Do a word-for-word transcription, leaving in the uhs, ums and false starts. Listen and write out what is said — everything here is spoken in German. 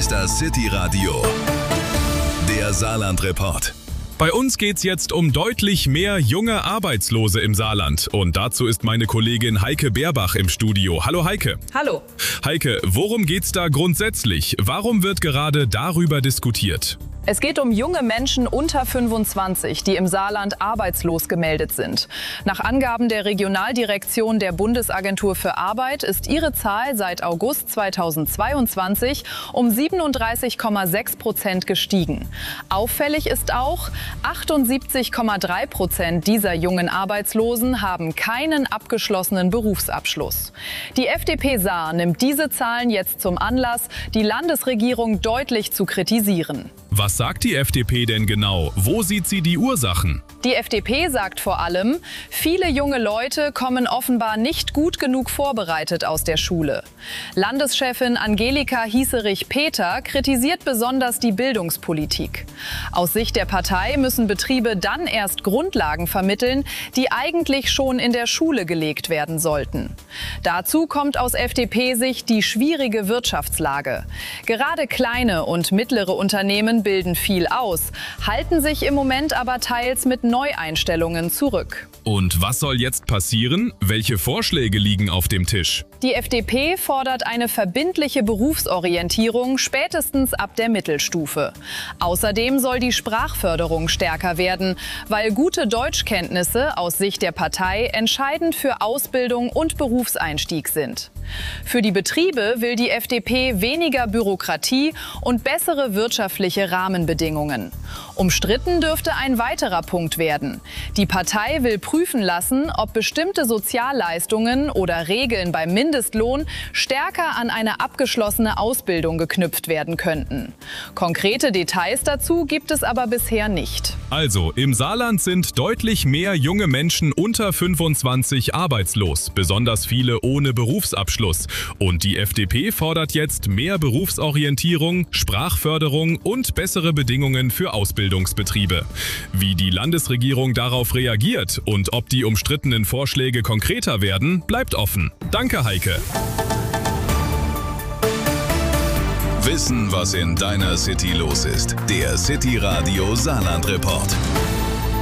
ist das City Radio, der Saarland-Report. Bei uns geht's jetzt um deutlich mehr junge Arbeitslose im Saarland. Und dazu ist meine Kollegin Heike Beerbach im Studio. Hallo Heike. Hallo. Heike, worum geht's da grundsätzlich? Warum wird gerade darüber diskutiert? Es geht um junge Menschen unter fünfundzwanzig, die im Saarland arbeitslos gemeldet sind. Nach Angaben der Regionaldirektion der Bundesagentur für Arbeit ist ihre Zahl seit August zweitausendzweiundzwanzig um siebenunddreißig Komma sechs Prozent gestiegen. Auffällig ist auch, achtundsiebzig Komma drei Prozent dieser jungen Arbeitslosen haben keinen abgeschlossenen Berufsabschluss. Die F D P Saar nimmt diese Zahlen jetzt zum Anlass, die Landesregierung deutlich zu kritisieren. Was sagt die F D P denn genau? Wo sieht sie die Ursachen? Die F D P sagt vor allem, viele junge Leute kommen offenbar nicht gut genug vorbereitet aus der Schule. Landeschefin Angelika Hieserich-Peter kritisiert besonders die Bildungspolitik. Aus Sicht der Partei müssen Betriebe dann erst Grundlagen vermitteln, die eigentlich schon in der Schule gelegt werden sollten. Dazu kommt aus F D P-Sicht die schwierige Wirtschaftslage. Gerade kleine und mittlere Unternehmen bilden viel aus, halten sich im Moment aber teils mit Neueinstellungen zurück. Und was soll jetzt passieren? Welche Vorschläge liegen auf dem Tisch? Die F D P fordert eine verbindliche Berufsorientierung spätestens ab der Mittelstufe. Außerdem soll die Sprachförderung stärker werden, weil gute Deutschkenntnisse aus Sicht der Partei entscheidend für Ausbildung und Berufseinstieg sind. Für die Betriebe will die F D P weniger Bürokratie und bessere wirtschaftliche Rahmenbedingungen. Umstritten dürfte ein weiterer Punkt werden. Die Partei will prüfen lassen, ob bestimmte Sozialleistungen oder Regeln beim Mindestlohn stärker an eine abgeschlossene Ausbildung geknüpft werden könnten. Konkrete Details dazu gibt es aber bisher nicht. Also, im Saarland sind deutlich mehr junge Menschen unter fünfundzwanzig arbeitslos, besonders viele ohne Berufsabschluss. Und die F D P fordert jetzt mehr Berufsorientierung, Sprachförderung und bessere Bedingungen für Ausbildungsbetriebe. Wie die Landesregierung darauf reagiert und ob die umstrittenen Vorschläge konkreter werden, bleibt offen. Danke, Heike. Wissen, was in deiner City los ist. Der City Radio Saarland Report.